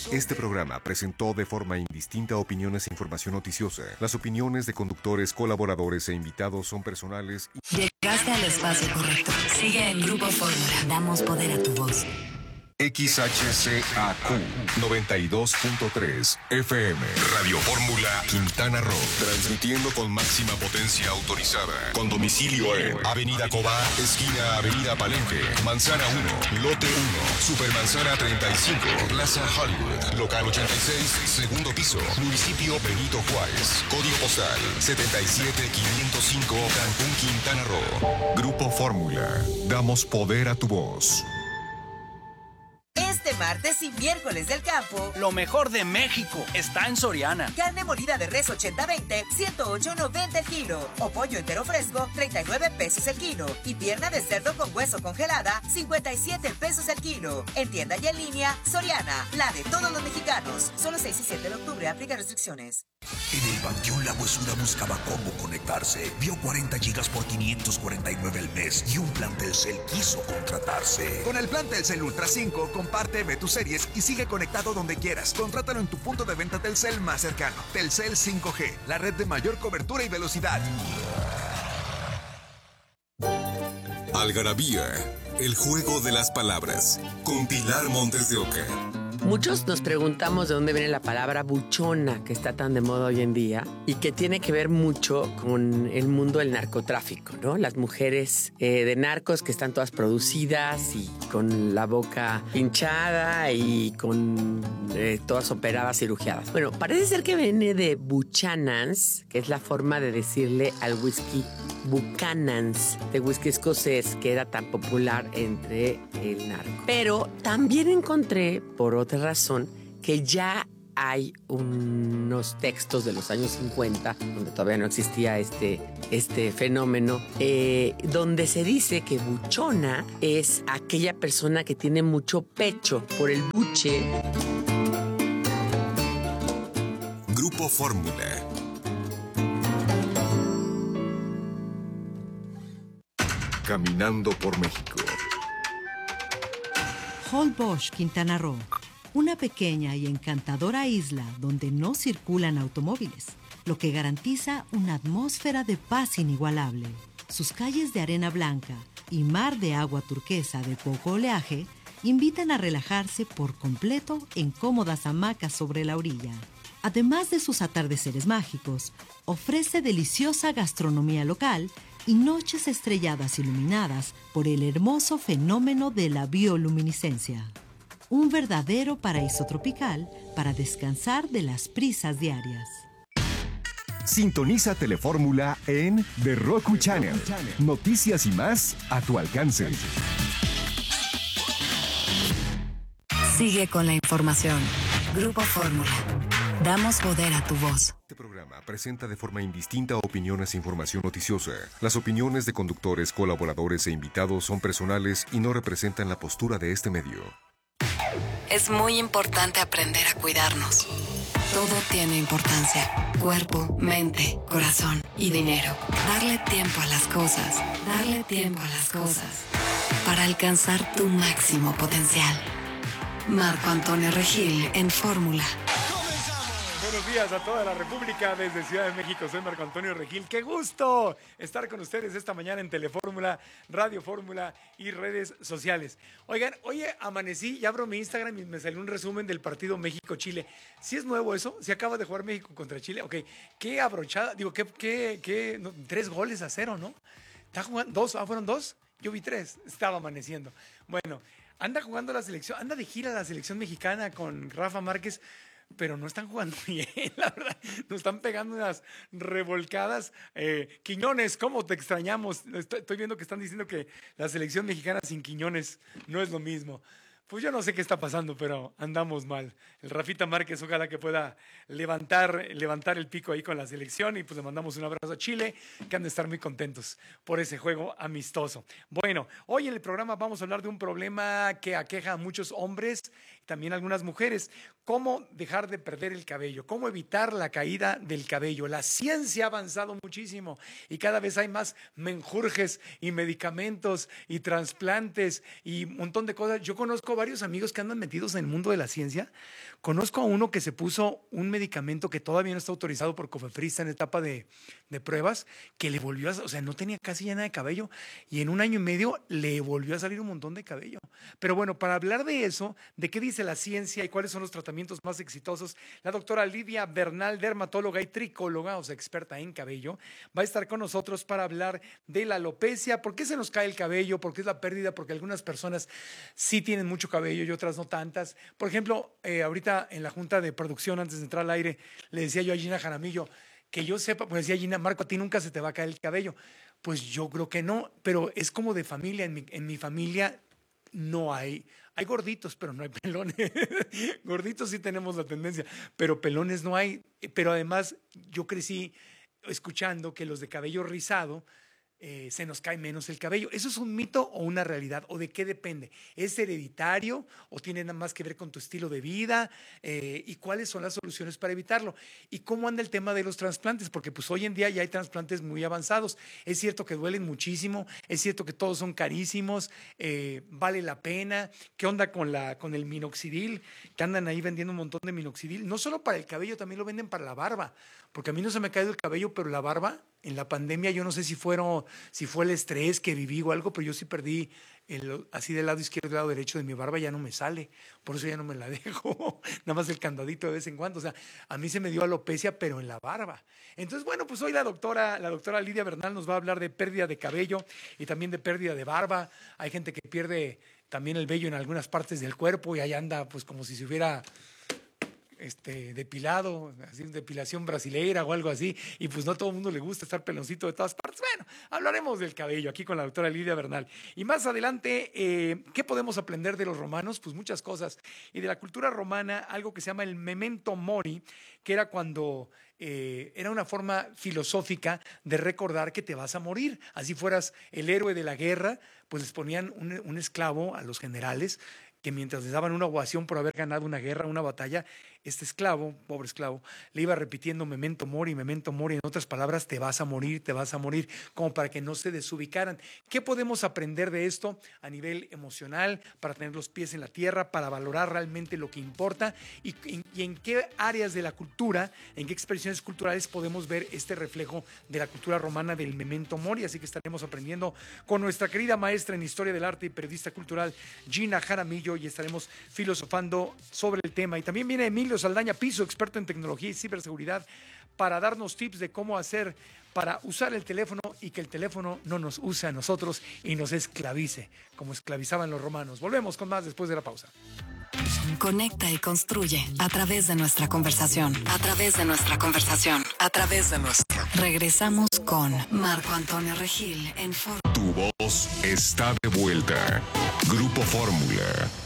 Este programa presentó de forma indistinta opiniones e información noticiosa. Las opiniones de conductores, colaboradores e invitados son personales y... Llegaste al espacio correcto. Sigue en Grupo Fórmula. Damos poder a tu voz. XHCAQ 92.3 FM Radio Fórmula Quintana Roo, transmitiendo con máxima potencia autorizada, con domicilio en Avenida Cobá, esquina Avenida Palenque, Manzana 1, Lote 1, Supermanzana 35, Plaza Hollywood, local 86, segundo piso, municipio Benito Juárez, código postal 77505, Cancún, Quintana Roo. Grupo Fórmula, damos poder a tu voz. Este martes y miércoles del campo, lo mejor de México está en Soriana. Carne molida de res 80-20, 108.90 el kilo. O pollo entero fresco, 39 pesos el kilo. Y pierna de cerdo con hueso congelada, 57 pesos el kilo. En tienda y en línea, Soriana, la de todos los mexicanos. Solo 6 y 7 de octubre, aplica restricciones. En el Panteón La Huesuda buscaba cómo conectarse. Vio 40 gigas por 549 al mes y un plan Telcel quiso contratarse. Con el plan Telcel Ultra 5, comparte, ve tus series y sigue conectado donde quieras. Contrátalo en tu punto de venta Telcel más cercano. Telcel 5G, la red de mayor cobertura y velocidad. Algarabía, el juego de las palabras, con Pilar Montes de Oca. Muchos nos preguntamos de dónde viene la palabra buchona, que está tan de moda hoy en día y que tiene que ver mucho con el mundo del narcotráfico, ¿no? Las mujeres de narcos que están todas producidas y con la boca hinchada y con todas operadas, cirugiadas. Bueno, parece ser que viene de Buchanan's, que es la forma de decirle al whisky Buchanan's, de whisky escocés, que era tan popular entre el narco. Pero también encontré, por otra razón, que ya hay unos textos de los años 50, donde todavía no existía este fenómeno, donde se dice que buchona es aquella persona que tiene mucho pecho por el buche. Grupo Fórmula. Caminando por México. Holbox, Quintana Roo. Una pequeña y encantadora isla donde no circulan automóviles, lo que garantiza una atmósfera de paz inigualable. Sus calles de arena blanca y mar de agua turquesa de poco oleaje invitan a relajarse por completo en cómodas hamacas sobre la orilla. Además de sus atardeceres mágicos, ofrece deliciosa gastronomía local y noches estrelladas iluminadas por el hermoso fenómeno de la bioluminiscencia. Un verdadero paraíso tropical para descansar de las prisas diarias. Sintoniza Telefórmula en The Roku Channel. Noticias y más a tu alcance. Sigue con la información. Grupo Fórmula. Damos poder a tu voz. Este programa presenta de forma indistinta opiniones e información noticiosa. Las opiniones de conductores, colaboradores e invitados son personales y no representan la postura de este medio. Es muy importante aprender a cuidarnos. Todo tiene importancia. Cuerpo, mente, corazón y dinero. Darle tiempo a las cosas. Darle tiempo a las cosas. Para alcanzar tu máximo potencial. Marco Antonio Regil en Fórmula. Buenos días a toda la República desde Ciudad de México. Soy Marco Antonio Regil. ¡Qué gusto estar con ustedes esta mañana en Telefórmula, Radio Fórmula y redes sociales! Oigan, hoy amanecí y abro mi Instagram y me salió un resumen del partido México-Chile. ¿Sí es nuevo eso? ¿Sí acaba de jugar México contra Chile? Ok, qué abrochada. Digo, 3-0, ¿no? ¿Está jugando? ¿Fueron 2? Yo vi 3. Estaba amaneciendo. Bueno, anda jugando la selección, anda de gira la selección mexicana con Rafa Márquez. Pero no están jugando bien, la verdad. Nos están pegando unas revolcadas. Quiñones, ¿cómo te extrañamos? Estoy viendo que están diciendo que la selección mexicana sin Quiñones no es lo mismo. Pues yo no sé qué está pasando, pero andamos mal. El Rafita Márquez, ojalá que pueda levantar el pico ahí con la selección y pues le mandamos un abrazo a Chile, que han de estar muy contentos por ese juego amistoso. Bueno, hoy en el programa vamos a hablar de un problema que aqueja a muchos hombres y también a algunas mujeres. ¿Cómo dejar de perder el cabello? ¿Cómo evitar la caída del cabello? La ciencia ha avanzado muchísimo y cada vez hay más menjurjes y medicamentos y trasplantes y un montón de cosas. Yo conozco tengo varios amigos que andan metidos en el mundo de la ciencia. Conozco a uno que se puso un medicamento que todavía no está autorizado por COFEPRIS en etapa de pruebas, que le volvió o sea, no tenía casi ya nada de cabello y en 1 año y medio le volvió a salir un montón de cabello. Pero bueno, para hablar de eso, de qué dice la ciencia y cuáles son los tratamientos más exitosos, la doctora Lidia Bernal, dermatóloga y tricóloga, o sea, experta en cabello, va a estar con nosotros para hablar de la alopecia, por qué se nos cae el cabello, por qué es la pérdida, porque algunas personas sí tienen mucho cabello y otras no tantas. Por ejemplo, ahorita en la junta de producción, antes de entrar al aire, le decía yo a Gina Jaramillo, que yo sepa, pues decía Gina, Marco, a ti nunca se te va a caer el cabello. Pues yo creo que no, pero es como de familia. En mi familia no hay gorditos, pero no hay pelones. Gorditos sí tenemos la tendencia, pero pelones no hay. Pero además yo crecí escuchando que los de cabello rizado se nos cae menos el cabello. ¿Eso es un mito o una realidad? ¿O de qué depende? ¿Es hereditario o tiene nada más que ver con tu estilo de vida? ¿Y cuáles son las soluciones para evitarlo? ¿Y cómo anda el tema de los trasplantes? Porque pues hoy en día ya hay trasplantes muy avanzados. Es cierto que duelen muchísimo, es cierto que todos son carísimos, vale la pena. ¿Qué onda con el minoxidil? Que andan ahí vendiendo un montón de minoxidil. No solo para el cabello, también lo venden para la barba. Porque a mí no se me ha caído el cabello, pero la barba, en la pandemia, yo no sé si fue el estrés que viví o algo, pero yo sí perdí así del lado izquierdo y del lado derecho de mi barba, ya no me sale. Por eso ya no me la dejo. Nada más el candadito de vez en cuando. O sea, a mí se me dio alopecia, pero en la barba. Entonces, bueno, pues hoy la doctora Lidia Bernal nos va a hablar de pérdida de cabello y también de pérdida de barba. Hay gente que pierde también el vello en algunas partes del cuerpo y ahí anda pues como si se hubiera depilado, así, depilación brasileira o algo así, y pues no a todo el mundo le gusta estar peloncito de todas partes. Bueno, hablaremos del cabello aquí con la doctora Lidia Bernal. Y más adelante, ¿qué podemos aprender de los romanos? Pues muchas cosas. Y de la cultura romana, algo que se llama el memento mori, que era cuando era una forma filosófica de recordar que te vas a morir. Así fueras el héroe de la guerra, pues les ponían un esclavo a los generales, que mientras les daban una ovación por haber ganado una guerra, una batalla, este esclavo, pobre esclavo, le iba repitiendo memento mori, en otras palabras, te vas a morir, como para que no se desubicaran. ¿Qué podemos aprender de esto a nivel emocional, para tener los pies en la tierra, para valorar realmente lo que importa y en qué áreas de la cultura, en qué expresiones culturales podemos ver este reflejo de la cultura romana del memento mori? Así que estaremos aprendiendo con nuestra querida maestra en Historia del Arte y periodista cultural, Gina Jaramillo, y estaremos filosofando sobre el tema. Y también viene Emilio Saldaña Piso, experto en tecnología y ciberseguridad, para darnos tips de cómo hacer para usar el teléfono y que el teléfono no nos use a nosotros y nos esclavice, como esclavizaban los romanos. Volvemos con más después de la pausa. Conecta y construye a través de nuestra conversación. Regresamos con Marco Antonio Regil en Tu voz está de vuelta. Grupo Fórmula.